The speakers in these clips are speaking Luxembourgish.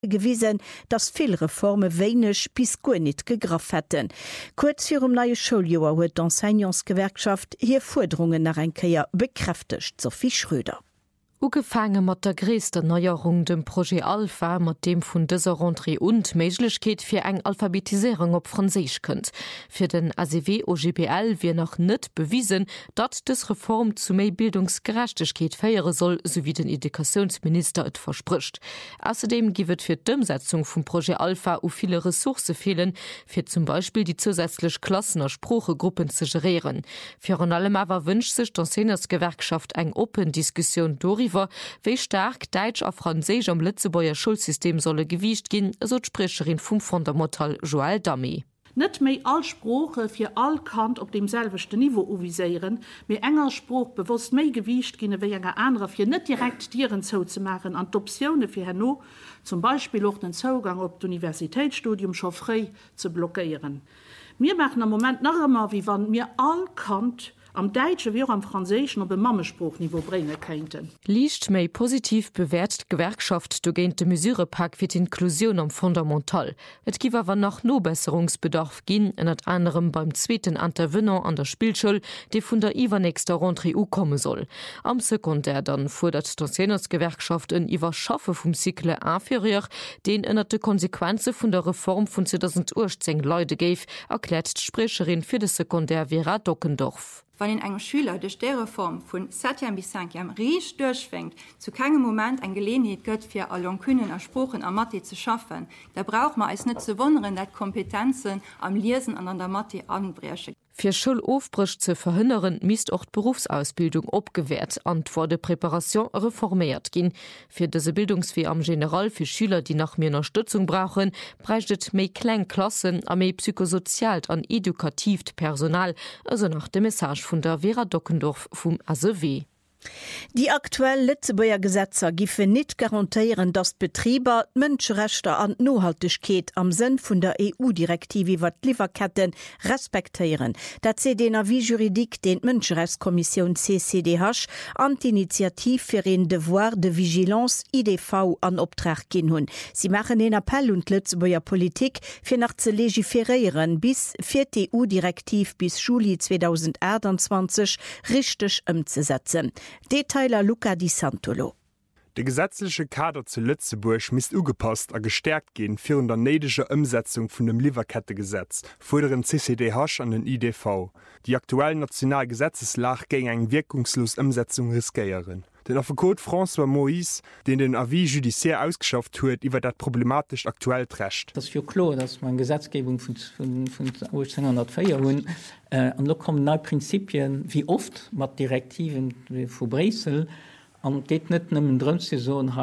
gewiesen, dass viel Reformen wenig bis gar nicht gegraff hätten. Kurz vor dem neuen Schuljahr hat die Enseignantsgewerkschaft hier Forderungen nach ein Kehr bekräftigt, Sophie Schröder. Ugefangen mat der gräesster Neuerung dem Projekt Alpha mat dem vun dieser Rentrée und Meiglechkeet fir eng Alphabetisierung op Franzisch kënnt. Für den ACW OGPL wie noch net bewiesen, dat des Reform zu méi Bildungsgerechtigkeit feiere soll, sowie den Edukationsminister et verspricht. Außerdem giwet fir d'Umsetzung vum Projekt Alpha u viele Ressource fehlen, fir zum Beispiel die zusätzlich Klassener Spruchegruppen zu gerieren. Für an allem aber wünscht sich Enseignantsgewerkschaft eng Open-Diskussion darüber, wie stark Deutsch auf Französisch am Lützebauer Schulsystem solle gewicht gehen, so die Sprecherin vom Fundamental Joël Damy. Nicht mehr alle Sprachen für all Kant auf demselben Niveau uvisieren, mehr enger Spruch bewusst mehr gewicht gehen wie eine andere für nicht direkt Tieren zu machen, an Optionen für Hanno, zum Beispiel auch den Zugang auf das Universitätsstudium schon frei zu blockieren. Wir machen im Moment noch einmal, wie wenn wir all Kant am Deutschen wie auch am Französischen auf ein Mammespruchniveau bringen könnten. Licht méi positiv bewährt Gewerkschaft dogent de Mesurepack fir d'Inklusion am Fundamental. Et giwer awer noch Nobesserungsbedarf ginn ennner anderem beim zweiten Intervenant an der Spielschule, de vun der iwwernächster Rentrée komme soll. Am Sekundär dann fordert d'Enseignantsgewerkschaft en iwwer Schaffe vum Cycle inferieur, den ënner de Konsequenze vun der Reform vun 2010 Leute géif, erklärt d'Sprecherin fir de Sekundär Vera Dockendorf. Wenn in einem Schüler durch die Reform von 7 bis 5 Jahren richtig durchfängt, zu keinem Moment eine Gelegenheit gibt, für alle Können Sprachen am Mathe zu schaffen, da braucht man es nicht zu wundern, dass Kompetenzen am Lesen und an der Mathe anbrechen. Für Schulaufbrüche zu verhindern, misst auch die Berufsausbildung abgewehrt und vor der Präparation reformiert gehen. Für diese Bildungsfee am General für Schüler, die nach mehr Unterstützung brauchen, bräuchtet mehr Kleinklassen, mehr psychosozial und edukativ Personal, also nach der Message von der Vera Dockendorf vom ASW. Die aktuellen Lützebauer Gesetzer giffen nicht garantieren, dass Betrieber Menschenrechte an Nachhaltigkeit am Sinn von der EU-Direktive über die Lieferketten respektieren. Der CDNAV Juridik den Menschenrechtskommission CCDH an die Initiative für ein Devoir de Vigilance IDV an Auftrag gehen. Sie machen den Appell und Lützebauer Politik für nach zu legiferieren bis für die EU-Direktive bis Juli 2021 richtig umzusetzen. Detailer Luca Di Santolo. Der gesetzliche Kader zu Lützeburg misst ugepasst a gestärkt gehen für der nedische Umsetzung von dem Lieferkettegesetz, fordern CCDH an den IDV. Die aktuelle nationale Gesetzeslage gegen eine wirkungslose Umsetzung riskieren. Den Advokat François Moïse, den Avis judiciaire ausgeschafft hat, über das problematisch aktuell trägt. Das ist ja klar, dass man Gesetzgebung von 1804 und da kommen neue Prinzipien, wie oft mit Direktiven von Brüssel, und geht nicht nur drin zu sagen,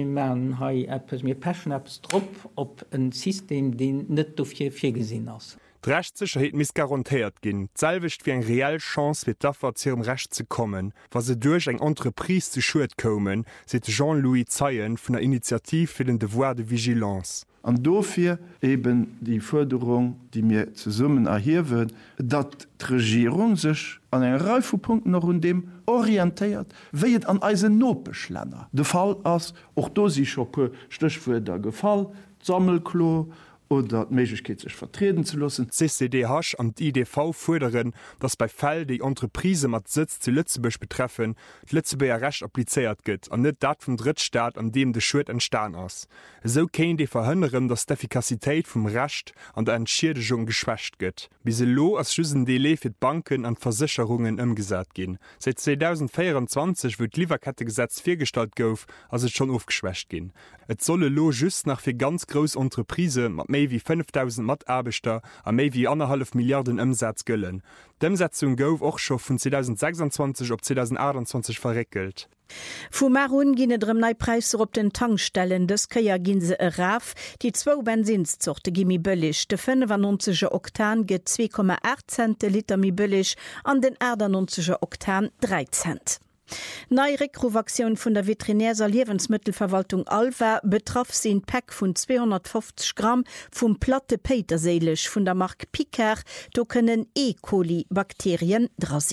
wir passen etwas drauf auf ein System, das nicht dafür vorgesehen ist. Die Rechtssicherheit muss garantiert gehen. Selwicht wie eine reelle Chance wird dafür zu ihrem Recht zu kommen, was sie durch eine Entreprise zu Schuld kommen, sagt Jean-Louis Zeyen von der Initiative für den Devoir de Vigilance. Und dafür eben die Forderung, die wir zusammen erheben, dass die Regierung sich an einer Reihe von Punkten noch und dem orientiert, wie es an unseren Notbeschländer der Fall ist. Auch da sind schon ein paar Stichwörter gefallen, Sammelklo, oder die Möglichkeit, sich vertreten zu lassen. CCDH und IDV fordern, dass bei Fällen, die Entreprise mit Sitz zu Lützeburg betreffen, das Lützeburger Recht appliziert wird und nicht das vom Drittstaat, an dem der Schuld entstanden ist. So können die verhindern, dass die Effektivität vom Recht und der Entschädigung geschwächt wird. Bis lo als schüssen Delay für die Banken und Versicherungen umgesetzt gehen. Seit 2024 wird das Lieferkettegesetz vorgestellt gouf, als es schon aufgeschwächt gehen. Es solle lo just nach für ganz große Entreprisen mit mehr wie 5.000 Mitarbeiter a méi wie 1,5 Milliarden Umsatz gëllen. D'Umsetzung gouf och schon vun 2026 op 2028 verrekelt. Fu Marun ginne drem Neipreiser op den Tankstellen des Keier ginse Raf, die 2 Benzinsorte gimi bëllig. De 95 Oktan get 2,8 Cent Liter mi bëllig, an den 90 Oktan 3 Cent. Neue Rekrovaktion von der Veterinärser Lebensmittelverwaltung Alva betraf sie Pack von 250 Gramm vom Platte Peterseelisch von der Marke Picard, da können E. coli Bakterien dran sein.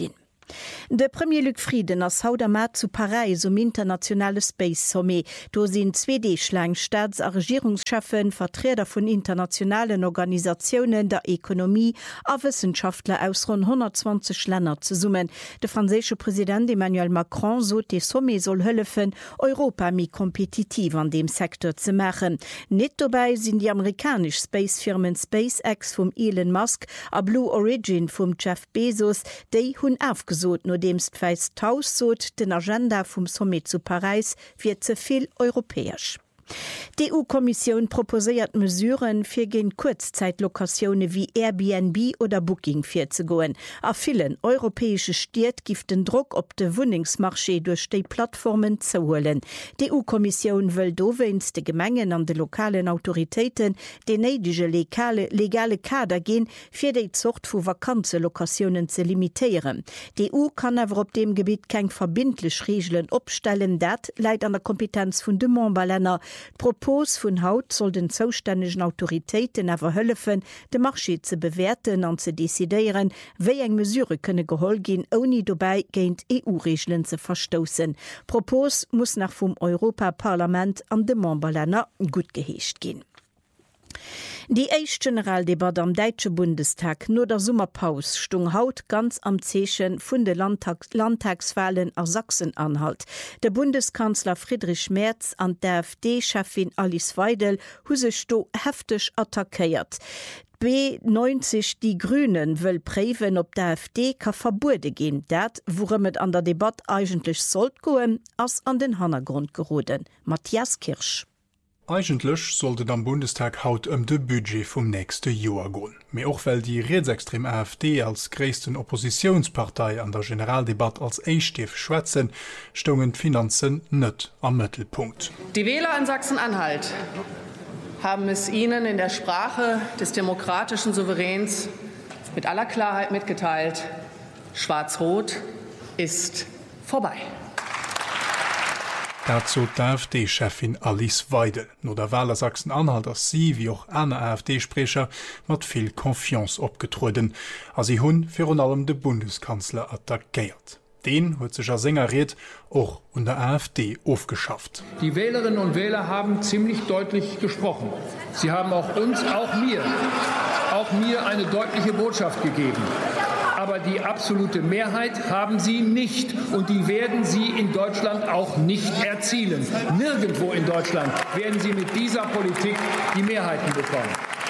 De Premier Luc Frieden ass Haudermat zu Paris internationale Space Summit. Do sind 2D-Schlang Staats- a Regierungschefen, Vertreter vun internationalen Organisationen der Ökonomie a Wissenschaftler aus rund 120 Länder zu summen. Der französische Präsident Emmanuel Macron so de Summit soll höllefen, Europa mi kompetitiv an dem Sektor zu machen. Nicht dabei sind die amerikanischen Spacefirmen SpaceX vom Elon Musk a Blue Origin vom Jeff Bezos, die hun aufgesucht no dems d'Weis Tausot den Agenda vum Summit zu Paris fir ze viel europäisch. Die EU-Kommission proposiert Mesuren fir gen Kurzzeitlokationen wie Airbnb oder Booking firzugoen. A vielen europäische Stiert gift den Druck op de Wohnungsmarché durch die Plattformen zu holen. Die EU-Kommission will dowens de Gemengen an de lokalen Autoritäten de neidige legale Kader gehen, fir de Zucht vu Vakanzelokationen zu limitieren. Die EU kann aber op dem Gebiet kein verbindlich Regeln opstellen, dat leidt an der Kompetenz vun de Memberländer. Propos vun Haut soll den zoustännegen Autoritäten awer hëllefen, de Marché ze bewerten an ze desideieren, wéi eng Mesure kënne geholl gin oni dobei géint EU-Regeln ze verstossen. Propos muss nach vum Europaparlament an de Memberlänner gut geheescht gin. Die Eichgeneraldebat am Deutsche Bundestag no der Summerpaus stung haut ganz am Zeechen vun de Landtagswahlen a Sachsen-Anhalt. Der Bundeskanzler Friedrich Merz an der AfD-Chefin Alice Weidel hu sech sto heftig attackiert. B90 die Grünen will präven, ob der AfD ka verbude gehen. Dat, worum et an der Debatte eigentlich sollt goen, as an den Hintergrund geroden. Matthias Kirsch. Eigentlich sollte am Bundestag haut de Budget vom nächste Jahr gehen. Mir auch weil die rechtsextreme AfD als größten Oppositionspartei an der Generaldebatte als Eichstift schwätzen, stungen Finanzen nicht am Mittelpunkt. Die Wähler in Sachsen-Anhalt haben es ihnen in der Sprache des demokratischen Souveräns mit aller Klarheit mitgeteilt: Schwarz-Rot ist vorbei. Dazu die AfD-Chefin Alice Weidel. No der Wahl Sachsen-Anhalt als sie, wie auch andere AfD-Sprecher, mit viel Confiance abgetruden, als sie hun für allem den Bundeskanzler attackiert. Den hat sich als Sängerred auch unter der AfD aufgeschafft. Die Wählerinnen und Wähler haben ziemlich deutlich gesprochen. Sie haben auch uns, auch mir eine deutliche Botschaft gegeben. Aber die absolute Mehrheit haben sie nicht und die werden sie in Deutschland auch nicht erzielen. Nirgendwo in Deutschland werden sie mit dieser Politik die Mehrheiten bekommen.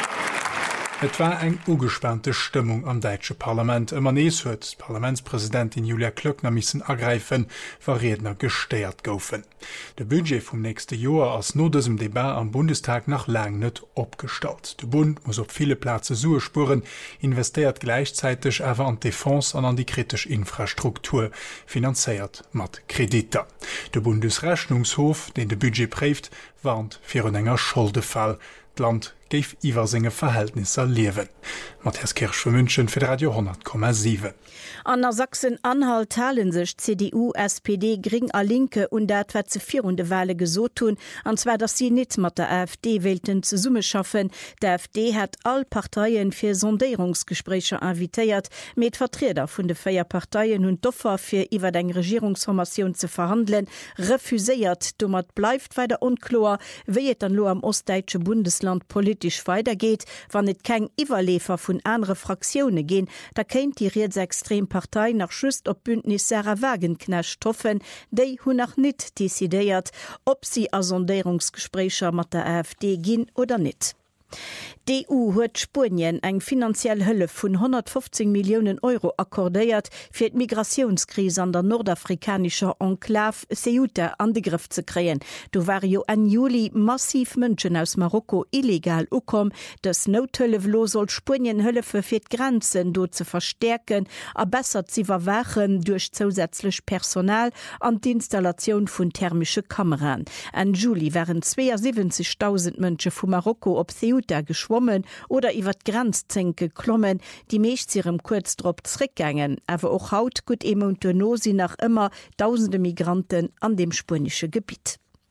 Et war eng ugespannte Stimmung am Deutsche Parlament. Immer nees huet Parlamentspräsidentin Julia Klöckner missen ergreifen, war Redner gesteiert goufen. De Budget vom nächste Jahr ass no diesem Debat am Bundestag nach lang net opgestaut. De Bund muss op viele Plätze Sue spuren, investiert gleichzeitig awer an Defense an an die kritische Infrastruktur, finanziert mat Krediter. De Bundesrechnungshof, den de Budget präft, warnt fir un enger Schuldefall. Land geif iwwer senge Verhältnisse liewen. Matthias Kirsch für München für Radio 10,7. An der Sachsen-Anhalt teilen sich CDU, SPD, Grün a Linke und dat wat ze virunde Wahle gesot tun, an zwar dass sie net mat der AfD wählten zu Summe schaffen. Der AfD hat all Parteien fir Sondierungsgespräche invitéiert, mit Vertreter vun de Feierparteien und Doffer fir iwwer eng Regierungsformation zu verhandeln, refuséiert. Dummer bleibt weiter unklar, wieet dann lo am ostdeutsche Bundesland politisch weitergeht, wann net kein Iwerlefer vun andere Fraktionen gehen, da kennt die Rechtsextrempartei nach schüst op Bündnis Sarah Wagenknecht hoffen, déi hun nach net desideiert, ob sie a Sondierungsgesprächer mat der AfD gin oder net. Die EU huet Spurien eng finanziell Hëlle vun 115 Millionen Euro akkordéiert fir d' Migrationskrise an der nordafrikanischer Enklave Ceuta an de Griff ze kreen. Du war jo an Juli massiv Mënschen aus Marokko illegal ukom, dats Nothëlle lo soll Spurien Hëllefe fir d' Grenzen do ze verstärken, a bessert sie verwachen durch zusätzlich Personal an die Installation vun thermische Kameran. An Juli waren 72.000 Mënsche vu Marokko op Ceuta geschwommen oder iwwer Grenzzenke klommen, die meescht ihrem Kurzdrop zrickgängen, awer auch haut gut emotonosi nach immer tausende Migranten an dem spanische Gebiet.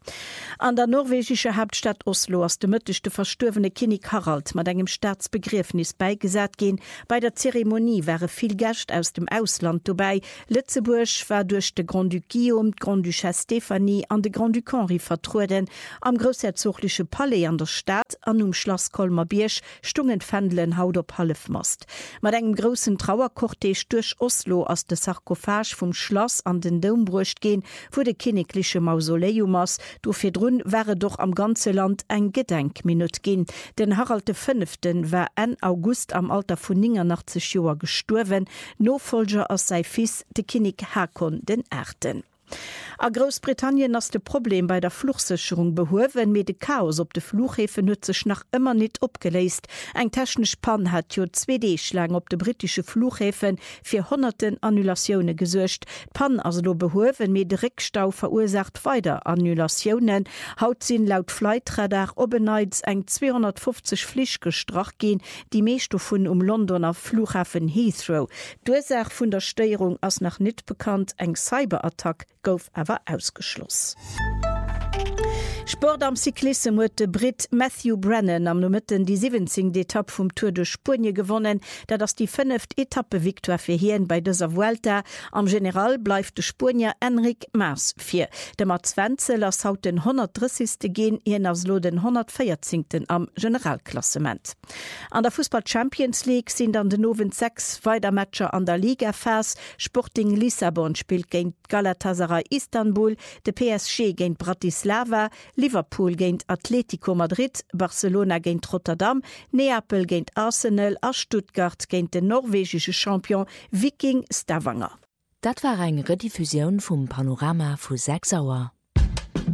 An der norwegische Hauptstadt Oslo ass de mëttechte verstorvene Kinnig Harald mat engem Staatsbegriffnis beigesat gin. Bei der Zeremonie wäre viel Gächt aus dem Ausland dobei. Lützeburg war durch de Grand Duc Guillaume, Grand Duchesse Stephanie an de Grand Duc Henri vertruden. Am großherzogliche Palais an der Stadt an Schloss Kolmarbiersch stungen Fändelen haut op Halfmast. Mat engem großen Trauerkortege durch Oslo aus de Sarkophage vom Schloss an den Dombrucht gehen, wo de königliche Mausoleum ass. Dofir drun wäre doch am ganze Land eng Gedenkminut gin. Den Harald V. war 1. August am Alter vu 89 Joer gestorven, Nofolger aus sei Fils de Kinnig Hakon den Erten. A Großbritannien ass de Problem bei der Fluchsicherung behowen me de Chaos op de Flughäfen huezech nach immer net opgeleist. Eg technisch Pan hat jo 2D-Schlang op de britische Flughäfen fir hunderten Annulationune gesuercht. Pan as lo behowen me de Rickstau verursacht weiter Annulationen. Haut sinn laut Flightradar obeneids eng 250 Flich gestrach gin, die meesto vun Londoner Flughafen Heathrow. D'Ursach vun der Steierung ass nach net bekannt, eng Cyberattack gouf awer ausgeschloss. Sport am Cyklisse huet de Brit Matthew Brennan am Nomitten die 17. Etappe vum Tour de Spurnie gewonnen, dat ass die 5. Etappe-Viktoire fir hien bei dëser Vuelta. Am General bleif de Spurnier Enric Mas 4. De mat Zwenzel ass haut den 130. Gen hien ass lo den 114. am Generalklassement. An der Fußball Champions League sind an den nowen 6 Weitermatscher an der Liga fas. Sporting Lissabon spielt géint Galatasaray Istanbul, de PSG géint Bratislava, Liverpool géint Atletico Madrid, Barcelona géint Rotterdam, Neapel géint Arsenal a Stuttgart géint den norwegische Champion Viking Stavanger. Dat war eng Rediffusion vum Panorama vu 6 Auer.